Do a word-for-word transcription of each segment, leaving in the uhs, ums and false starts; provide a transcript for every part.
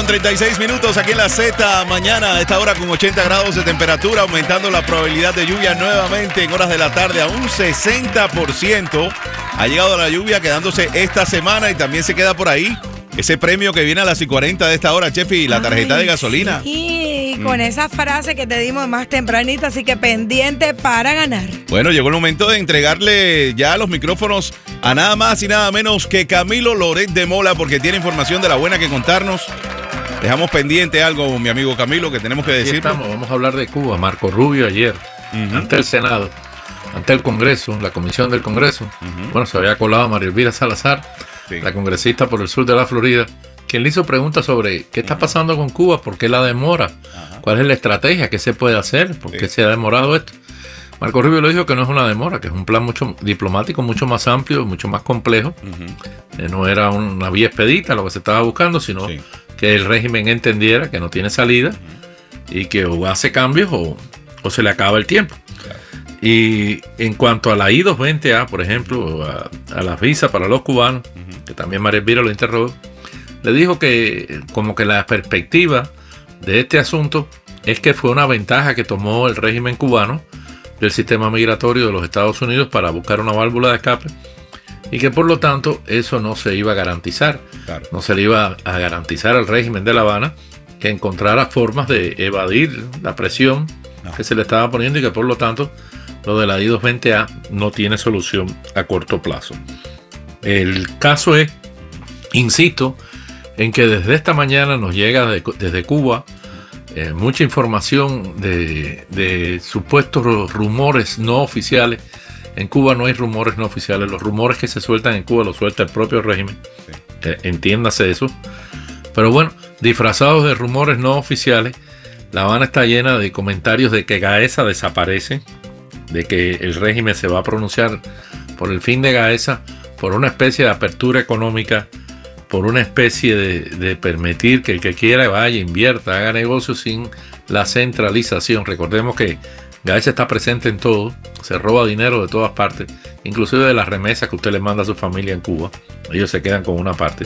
con treinta y seis minutos aquí en la Z. Mañana a esta hora con ochenta grados de temperatura, aumentando la probabilidad de lluvia nuevamente en horas de la tarde a un sesenta por ciento. Ha llegado la lluvia quedándose esta semana y también se queda por ahí ese premio que viene a las y cuarenta de esta hora, Chefi, la tarjeta Ay, de gasolina. Y mm. con esa frase que te dimos más tempranito, así que pendiente para ganar. Bueno, llegó el momento de entregarle ya los micrófonos a nada más y nada menos que Camilo Loret de Mola, porque tiene información de la buena que contarnos. Dejamos pendiente algo, mi amigo Camilo, que tenemos que decir. Estamos, vamos a hablar de Cuba. Marco Rubio ayer, uh-huh. ante el Senado, ante el Congreso, la Comisión del Congreso. Uh-huh. Bueno, se había colado María Elvira Salazar, sí. la congresista por el sur de la Florida, quien le hizo preguntas sobre qué está pasando con Cuba, por qué la demora, uh-huh. cuál es la estrategia, qué se puede hacer, por qué sí. se ha demorado esto. Marco Rubio le dijo que no es una demora, que es un plan mucho diplomático, mucho más amplio, mucho más complejo. Uh-huh. Eh, no era una vía expedita lo que se estaba buscando, sino sí. que el régimen entendiera que no tiene salida uh-huh. y que o hace cambios o, o se le acaba el tiempo. Claro. Y en cuanto a la I doscientos veinte A, por ejemplo, a, a las visas para los cubanos, uh-huh. que también María Elvira lo interrogó, le dijo que como que la perspectiva de este asunto es que fue una ventaja que tomó el régimen cubano del sistema migratorio de los Estados Unidos para buscar una válvula de escape y que por lo tanto eso no se iba a garantizar, claro. no se le iba a garantizar al régimen de La Habana que encontrara formas de evadir la presión no. que se le estaba poniendo y que por lo tanto lo de la I doscientos veinte A no tiene solución a corto plazo. El caso es, insisto, en que desde esta mañana nos llega de, desde Cuba Eh, mucha información de, de supuestos rumores no oficiales. En Cuba no hay rumores no oficiales. Los rumores que se sueltan en Cuba los suelta el propio régimen. Sí. Eh, entiéndase eso. Pero bueno, disfrazados de rumores no oficiales, La Habana está llena de comentarios de que Gaesa desaparece, de que el régimen se va a pronunciar por el fin de Gaesa, por una especie de apertura económica, por una especie de, de permitir que el que quiera vaya, invierta, haga negocios sin la centralización. Recordemos que Gaesa está presente en todo, se roba dinero de todas partes, inclusive de las remesas que usted le manda a su familia en Cuba. Ellos se quedan con una parte.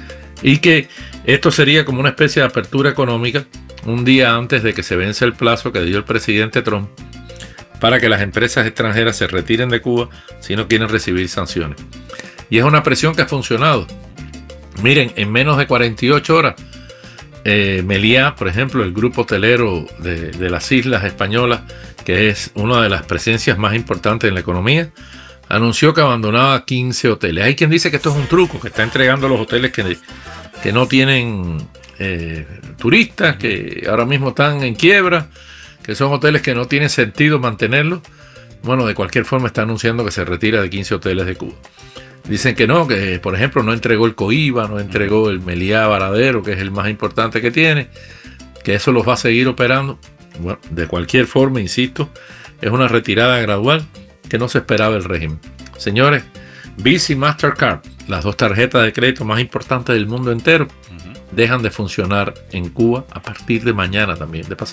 Y que esto sería como una especie de apertura económica un día antes de que se vence el plazo que dio el presidente Trump para que las empresas extranjeras se retiren de Cuba si no quieren recibir sanciones. Y es una presión que ha funcionado. Miren, en menos de cuarenta y ocho horas, eh, Meliá, por ejemplo, el grupo hotelero de, de las Islas Españolas, que es una de las presencias más importantes en la economía, anunció que abandonaba quince hoteles. Hay quien dice que esto es un truco, que está entregando los hoteles que, que no tienen eh, turistas, que ahora mismo están en quiebra, que son hoteles que no tiene sentido mantenerlos. Bueno, de cualquier forma está anunciando que se retira de quince hoteles de Cuba. Dicen que no, que por ejemplo no entregó el Coiba, no entregó el Meliá Varadero, que es el más importante que tiene, que eso los va a seguir operando. Bueno, de cualquier forma, insisto, es una retirada gradual que no se esperaba el régimen. Señores, Visa y Mastercard, las dos tarjetas de crédito más importantes del mundo entero, uh-huh. dejan de funcionar en Cuba a partir de mañana también, de pasado.